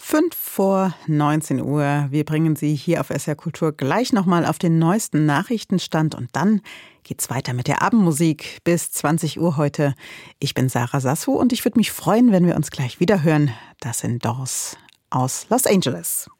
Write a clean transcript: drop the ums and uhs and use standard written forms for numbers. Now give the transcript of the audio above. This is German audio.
5 vor 19 Uhr. Wir bringen Sie hier auf SR Kultur gleich nochmal auf den neuesten Nachrichtenstand und dann geht's weiter mit der Abendmusik bis 20 Uhr heute. Ich bin Sarah Sasso und ich würde mich freuen, wenn wir uns gleich wieder hören. Das sind Doors aus Los Angeles.